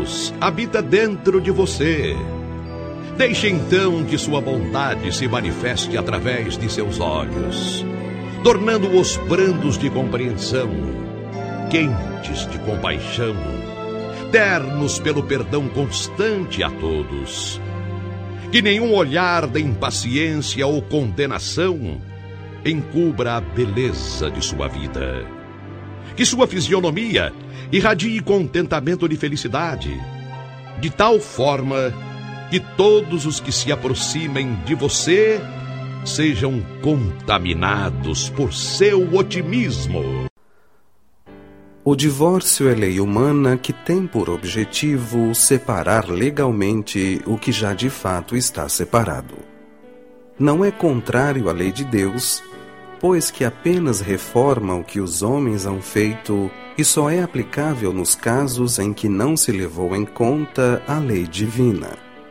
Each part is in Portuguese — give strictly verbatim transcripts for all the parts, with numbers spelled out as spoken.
Deus habita dentro de você. Deixe então que sua bondade se manifeste através de seus olhos, tornando-os brandos de compreensão, quentes de compaixão, ternos pelo perdão constante a todos. Que nenhum olhar de impaciência ou condenação encubra a beleza de sua vida. Que sua fisionomia irradie contentamento de felicidade, de tal forma que todos os que se aproximem de você sejam contaminados por seu otimismo. O divórcio é lei humana que tem por objetivo separar legalmente o que já de fato está separado. Não é contrário à lei de Deus, pois que apenas reforma o que os homens han feito e só é aplicável nos casos em que não se levou em conta a lei divina.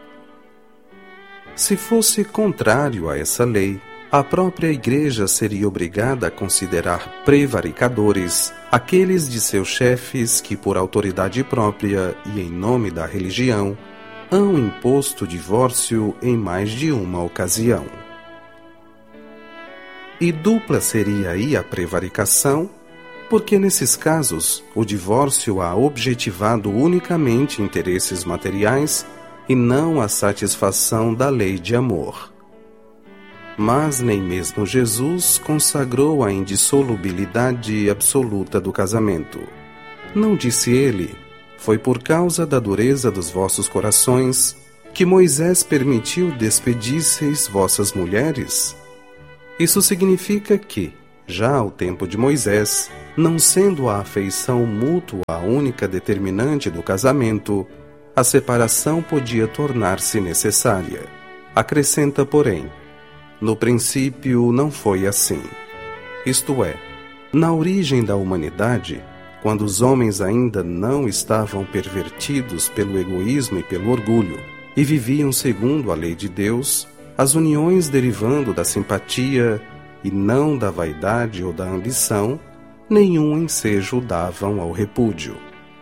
Se fosse contrário a essa lei, a própria Igreja seria obrigada a considerar prevaricadores aqueles de seus chefes que, por autoridade própria e em nome da religião, hão imposto o divórcio em mais de uma ocasião. E dupla seria aí a prevaricação, porque nesses casos o divórcio há objetivado unicamente interesses materiais e não a satisfação da lei de amor. Mas nem mesmo Jesus consagrou a indissolubilidade absoluta do casamento. Não disse ele: foi por causa da dureza dos vossos corações que Moisés permitiu despedisseis vossas mulheres? Isso significa que, já ao tempo de Moisés, não sendo a afeição mútua a única determinante do casamento, a separação podia tornar-se necessária. Acrescenta, porém, no princípio não foi assim. Isto é, na origem da humanidade, quando os homens ainda não estavam pervertidos pelo egoísmo e pelo orgulho, e viviam segundo a lei de Deus, as uniões derivando da simpatia e não da vaidade ou da ambição, nenhum ensejo davam ao repúdio.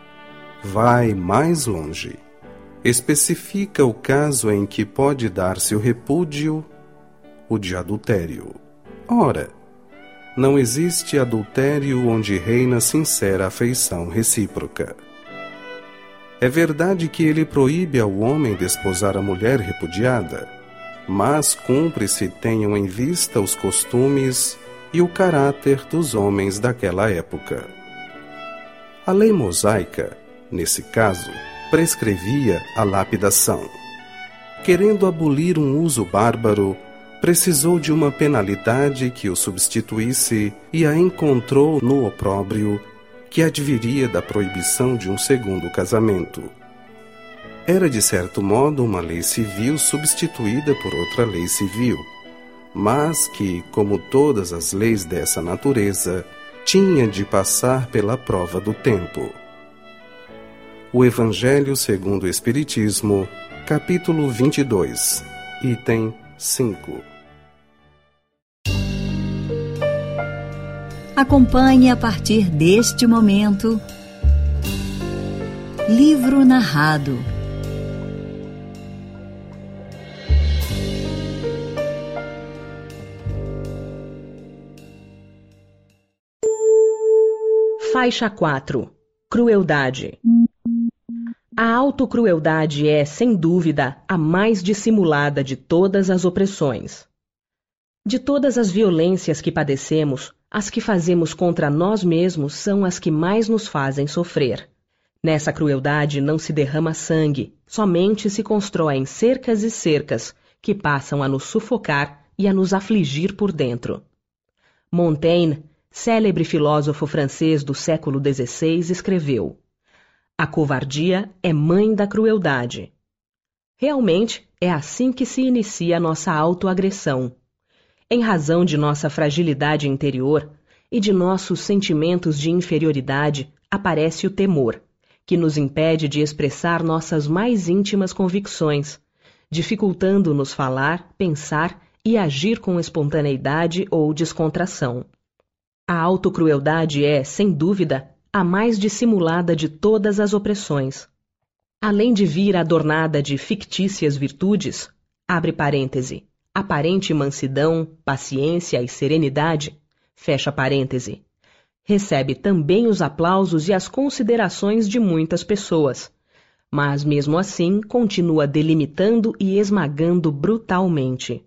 Vai mais longe. Especifica o caso em que pode dar-se o repúdio, o de adultério. Ora, não existe adultério onde reina sincera afeição recíproca. É verdade que ele proíbe ao homem desposar a mulher repudiada, mas cumpre se tenham em vista os costumes e o caráter dos homens daquela época. A lei mosaica, nesse caso, prescrevia a lapidação. Querendo abolir um uso bárbaro, precisou de uma penalidade que o substituísse e a encontrou no opróbrio, que adviria da proibição de um segundo casamento. Era, de certo modo, uma lei civil substituída por outra lei civil, mas que, como todas as leis dessa natureza, tinha de passar pela prova do tempo. O Evangelho segundo o Espiritismo, capítulo vinte e dois, item cinco. Acompanhe a partir deste momento Livro Narrado. Faixa quatro. Crueldade. A autocrueldade é, sem dúvida, a mais dissimulada de todas as opressões. De todas as violências que padecemos, as que fazemos contra nós mesmos são as que mais nos fazem sofrer. Nessa crueldade não se derrama sangue, somente se constroem cercas e cercas que passam a nos sufocar e a nos afligir por dentro. Montaigne, célebre filósofo francês do século dezesseis, escreveu: a covardia é mãe da crueldade. Realmente, é assim que se inicia a nossa autoagressão. Em razão de nossa fragilidade interior e de nossos sentimentos de inferioridade, aparece o temor, que nos impede de expressar nossas mais íntimas convicções, dificultando-nos falar, pensar e agir com espontaneidade ou descontração. A autocrueldade é, sem dúvida, a mais dissimulada de todas as opressões. Além de vir adornada de fictícias virtudes, abre parêntese, aparente mansidão, paciência e serenidade, fecha parêntese, recebe também os aplausos e as considerações de muitas pessoas, mas mesmo assim continua delimitando e esmagando brutalmente.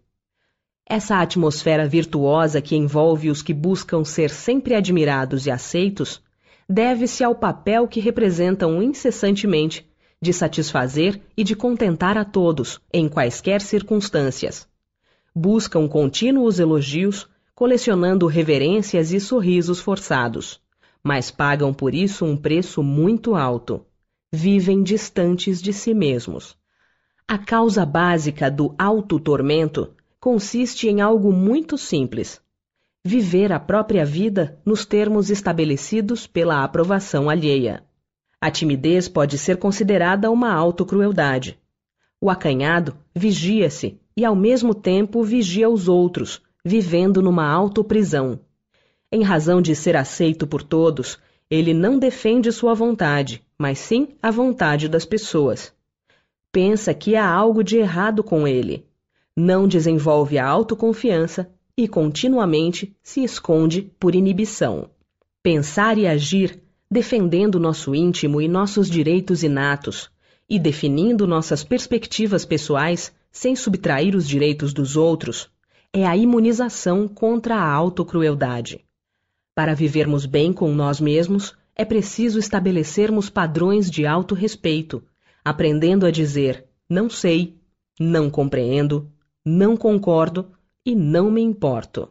Essa atmosfera virtuosa que envolve os que buscam ser sempre admirados e aceitos deve-se ao papel que representam incessantemente de satisfazer e de contentar a todos, em quaisquer circunstâncias. Buscam contínuos elogios, colecionando reverências e sorrisos forçados, mas pagam por isso um preço muito alto. Vivem distantes de si mesmos. A causa básica do autotormento consiste em algo muito simples: viver a própria vida nos termos estabelecidos pela aprovação alheia. A timidez pode ser considerada uma autocrueldade. O acanhado vigia-se e, ao mesmo tempo, vigia os outros, vivendo numa autoprisão. Em razão de ser aceito por todos, ele não defende sua vontade, mas sim a vontade das pessoas. Pensa que há algo de errado com ele. Não desenvolve a autoconfiança e continuamente se esconde por inibição. Pensar e agir defendendo nosso íntimo e nossos direitos inatos, e definindo nossas perspectivas pessoais sem subtrair os direitos dos outros, é a imunização contra a autocrueldade. Para vivermos bem com nós mesmos, é preciso estabelecermos padrões de autorrespeito, aprendendo a dizer não sei, não compreendo, não concordo e não me importo.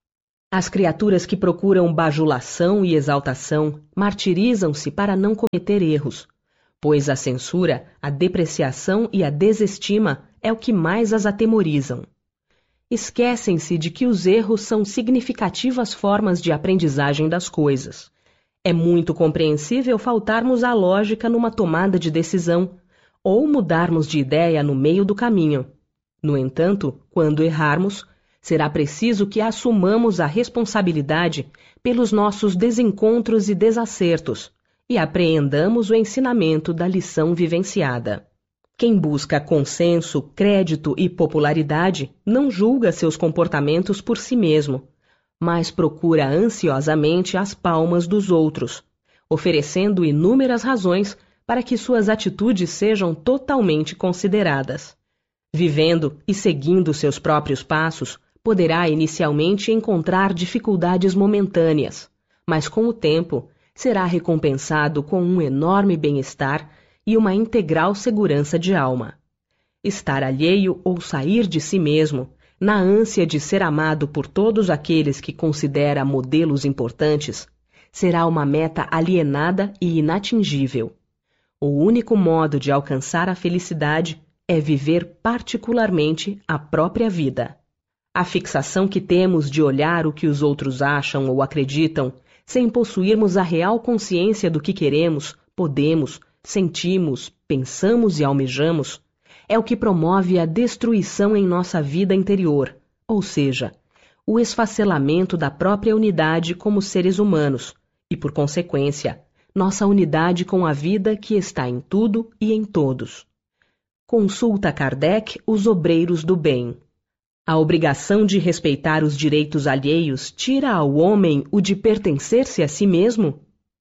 As criaturas que procuram bajulação e exaltação martirizam-se para não cometer erros, pois a censura, a depreciação e a desestima é o que mais as atemorizam. Esquecem-se de que os erros são significativas formas de aprendizagem das coisas. É muito compreensível faltarmos à lógica numa tomada de decisão, ou mudarmos de ideia no meio do caminho. No entanto, quando errarmos, será preciso que assumamos a responsabilidade pelos nossos desencontros e desacertos e apreendamos o ensinamento da lição vivenciada. Quem busca consenso, crédito e popularidade não julga seus comportamentos por si mesmo, mas procura ansiosamente as palmas dos outros, oferecendo inúmeras razões para que suas atitudes sejam totalmente consideradas. Vivendo e seguindo seus próprios passos, poderá inicialmente encontrar dificuldades momentâneas, mas com o tempo será recompensado com um enorme bem-estar e uma integral segurança de alma. Estar alheio ou sair de si mesmo, na ânsia de ser amado por todos aqueles que considera modelos importantes, será uma meta alienada e inatingível. O único modo de alcançar a felicidade é viver particularmente a própria vida. A fixação que temos de olhar o que os outros acham ou acreditam, sem possuirmos a real consciência do que queremos, podemos, sentimos, pensamos e almejamos, é o que promove a destruição em nossa vida interior, ou seja, o esfacelamento da própria unidade como seres humanos e, por consequência, nossa unidade com a vida que está em tudo e em todos. Consulta Kardec os obreiros do bem. A obrigação de respeitar os direitos alheios tira ao homem o de pertencer-se a si mesmo?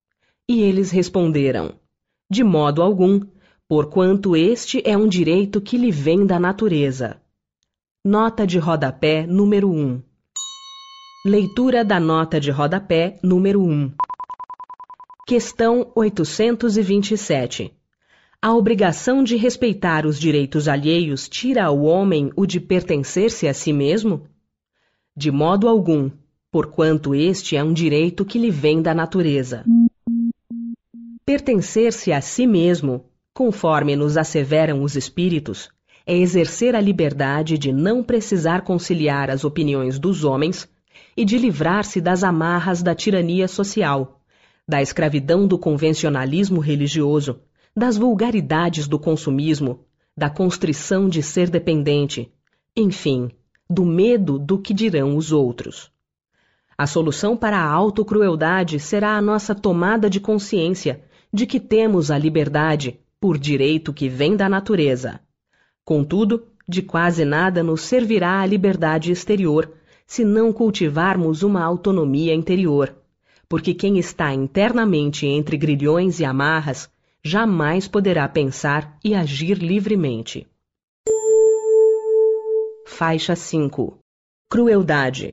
E eles responderam: de modo algum, porquanto este é um direito que lhe vem da natureza. Nota de rodapé número um. Leitura da nota de rodapé número um. Questão oitocentos e vinte e sete. A obrigação de respeitar os direitos alheios tira ao homem o de pertencer-se a si mesmo? De modo algum, porquanto este é um direito que lhe vem da natureza. Pertencer-se a si mesmo, conforme nos asseveram os espíritos, é exercer a liberdade de não precisar conciliar as opiniões dos homens e de livrar-se das amarras da tirania social, da escravidão do convencionalismo religioso, das vulgaridades do consumismo, da constrição de ser dependente, enfim, do medo do que dirão os outros. A solução para a autocrueldade será a nossa tomada de consciência de que temos a liberdade, por direito que vem da natureza. Contudo, de quase nada nos servirá a liberdade exterior, se não cultivarmos uma autonomia interior, porque quem está internamente entre grilhões e amarras jamais poderá pensar e agir livremente. Faixa cinco. Crueldade.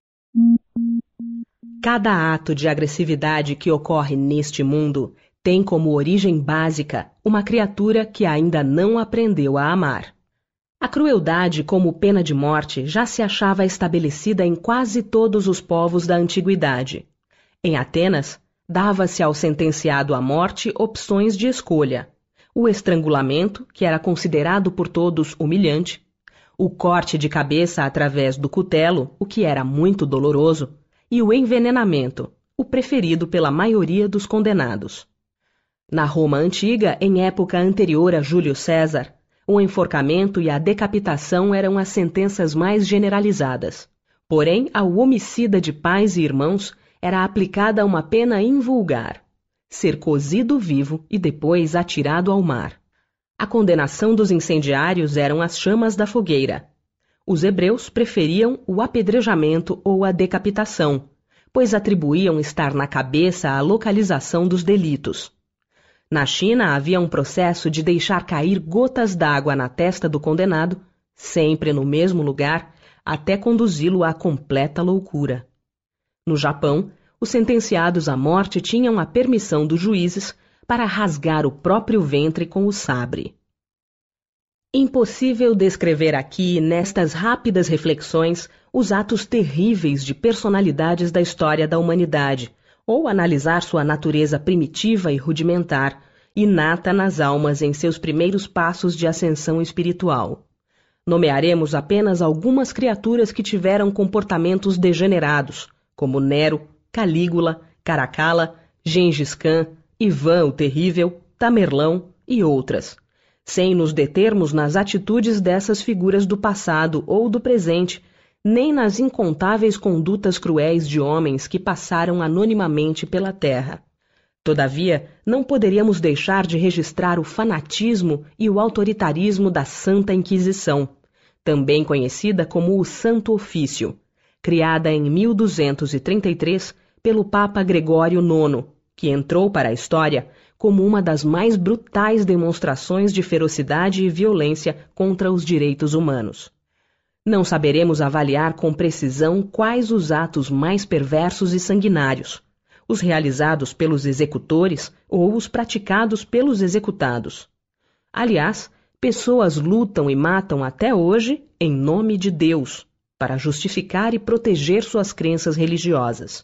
Cada ato de agressividade que ocorre neste mundo tem como origem básica uma criatura que ainda não aprendeu a amar. A crueldade como pena de morte já se achava estabelecida em quase todos os povos da antiguidade. Em Atenas, dava-se ao sentenciado à morte opções de escolha: o estrangulamento, que era considerado por todos humilhante, o corte de cabeça através do cutelo, o que era muito doloroso, e o envenenamento, o preferido pela maioria dos condenados. Na Roma antiga, em época anterior a Júlio César, o enforcamento e a decapitação eram as sentenças mais generalizadas. Porém, ao homicida de pais e irmãos era aplicada uma pena invulgar: ser cozido vivo e depois atirado ao mar. A condenação dos incendiários eram as chamas da fogueira. Os hebreus preferiam o apedrejamento ou a decapitação, pois atribuíam estar na cabeça a localização dos delitos. Na China havia um processo de deixar cair gotas d'água na testa do condenado, sempre no mesmo lugar, até conduzi-lo à completa loucura. No Japão, os sentenciados à morte tinham a permissão dos juízes para rasgar o próprio ventre com o sabre. Impossível descrever aqui, nestas rápidas reflexões, os atos terríveis de personalidades da história da humanidade, ou analisar sua natureza primitiva e rudimentar, inata nas almas em seus primeiros passos de ascensão espiritual. Nomearemos apenas algumas criaturas que tiveram comportamentos degenerados, como Nero, Calígula, Caracalla, Gengis Khan, Ivan o Terrível, Tamerlão e outras, sem nos determos nas atitudes dessas figuras do passado ou do presente, nem nas incontáveis condutas cruéis de homens que passaram anonimamente pela terra. Todavia, não poderíamos deixar de registrar o fanatismo e o autoritarismo da Santa Inquisição, também conhecida como o Santo Ofício, criada em mil duzentos e trinta e três pelo Papa Gregório nono, que entrou para a história como uma das mais brutais demonstrações de ferocidade e violência contra os direitos humanos. Não saberemos avaliar com precisão quais os atos mais perversos e sanguinários, os realizados pelos executores ou os praticados pelos executados. Aliás, pessoas lutam e matam até hoje em nome de Deus, para justificar e proteger suas crenças religiosas.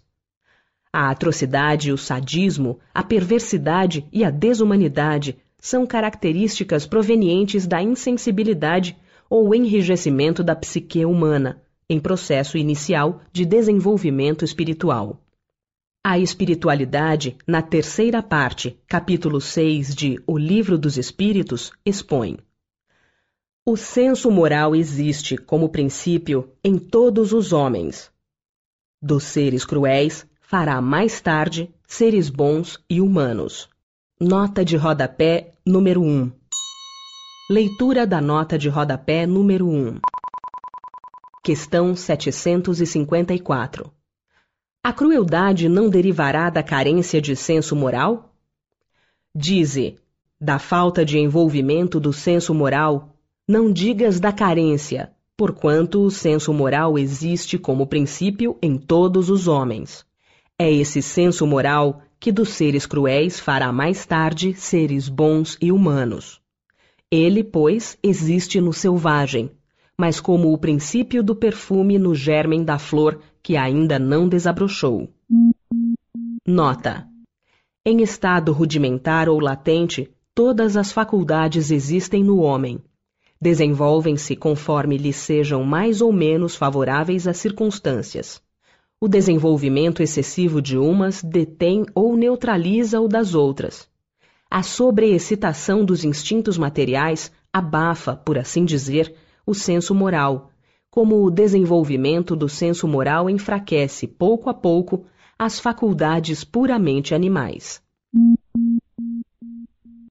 A atrocidade, o sadismo, a perversidade e a desumanidade são características provenientes da insensibilidade ou enrijecimento da psique humana, em processo inicial de desenvolvimento espiritual. A espiritualidade, na terceira parte, capítulo seis de O Livro dos Espíritos, expõe: o senso moral existe, como princípio, em todos os homens. Dos seres cruéis, fará mais tarde seres bons e humanos. Nota de rodapé número um. Leitura da nota de rodapé número um. Questão setecentos e cinquenta e quatro. A crueldade não derivará da carência de senso moral? Dize, da falta de envolvimento do senso moral, não digas da carência, porquanto o senso moral existe como princípio em todos os homens. É esse senso moral que dos seres cruéis fará mais tarde seres bons e humanos. Ele, pois, existe no selvagem, mas como o princípio do perfume no germen da flor que ainda não desabrochou. Nota: em estado rudimentar ou latente, todas as faculdades existem no homem. Desenvolvem-se conforme lhes sejam mais ou menos favoráveis as circunstâncias. O desenvolvimento excessivo de umas detém ou neutraliza o das outras. A sobreexcitação dos instintos materiais abafa, por assim dizer, o senso moral, como o desenvolvimento do senso moral enfraquece, pouco a pouco, as faculdades puramente animais.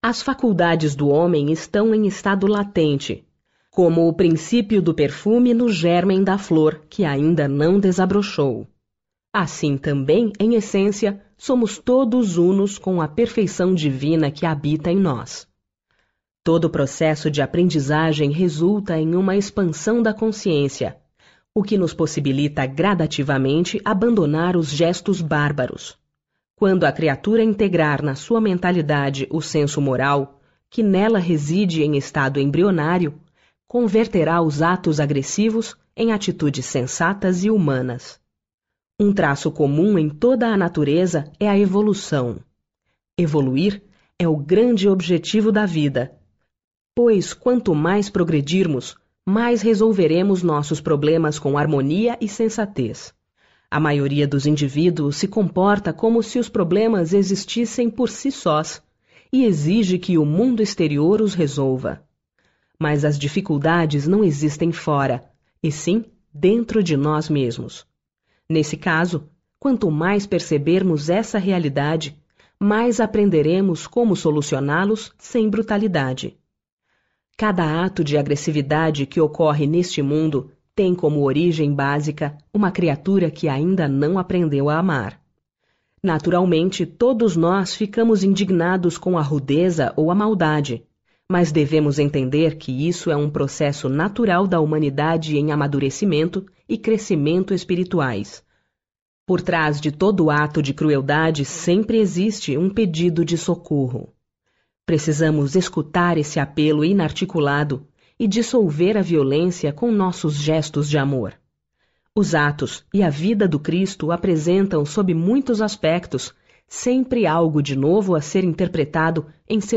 As faculdades do homem estão em estado latente, como o princípio do perfume no gérmen da flor que ainda não desabrochou. Assim também, em essência, somos todos unos com a perfeição divina que habita em nós. Todo processo de aprendizagem resulta em uma expansão da consciência, o que nos possibilita gradativamente abandonar os gestos bárbaros. Quando a criatura integrar na sua mentalidade o senso moral, que nela reside em estado embrionário, converterá os atos agressivos em atitudes sensatas e humanas. Um traço comum em toda a natureza é a evolução. Evoluir é o grande objetivo da vida, pois quanto mais progredirmos, mais resolveremos nossos problemas com harmonia e sensatez. A maioria dos indivíduos se comporta como se os problemas existissem por si sós e exige que o mundo exterior os resolva. Mas as dificuldades não existem fora, e sim dentro de nós mesmos. Nesse caso, quanto mais percebermos essa realidade, mais aprenderemos como solucioná-los sem brutalidade. Cada ato de agressividade que ocorre neste mundo tem como origem básica uma criatura que ainda não aprendeu a amar. Naturalmente, todos nós ficamos indignados com a rudeza ou a maldade, mas devemos entender que isso é um processo natural da humanidade em amadurecimento e crescimento espirituais. Por trás de todo ato de crueldade sempre existe um pedido de socorro. Precisamos escutar esse apelo inarticulado e dissolver a violência com nossos gestos de amor. Os atos e a vida do Cristo apresentam, sob muitos aspectos, sempre algo de novo a ser interpretado em seu